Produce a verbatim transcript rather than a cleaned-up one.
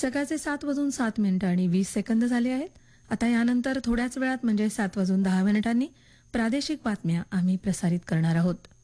सकाळचे सात वाजून सात मिनिटं आणि वीस सेकंद झाले आहेत. आता यानंतर थोड्याच वेळात म्हणजे सात वाजून दहा मिनिटांनी प्रादेशिक बातम्या आम्ही प्रसारित करणार आहोत.